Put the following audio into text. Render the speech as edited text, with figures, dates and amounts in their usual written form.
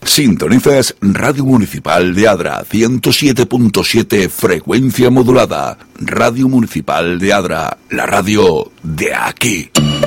Sintonizas Radio Municipal de Adra, 107.7 frecuencia modulada. Radio Municipal de Adra, la radio de aquí.